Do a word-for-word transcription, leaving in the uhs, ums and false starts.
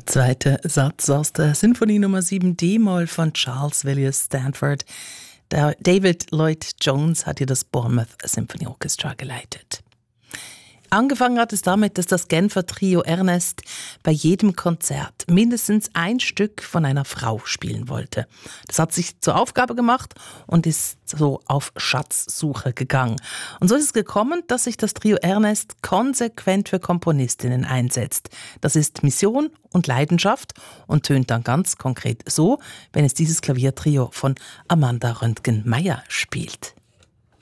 Der zweite Satz aus der Sinfonie Nummer sieben D-Moll von Charles Villiers Stanford. Der David Lloyd Jones hat hier das Bournemouth Symphony Orchestra geleitet. Angefangen hat es damit, dass das Genfer Trio Ernest bei jedem Konzert mindestens ein Stück von einer Frau spielen wollte. Das hat sich zur Aufgabe gemacht und ist so auf Schatzsuche gegangen. Und so ist es gekommen, dass sich das Trio Ernest konsequent für Komponistinnen einsetzt. Das ist Mission und Leidenschaft und tönt dann ganz konkret so, wenn es dieses Klaviertrio von Amanda Röntgen-Meyer spielt.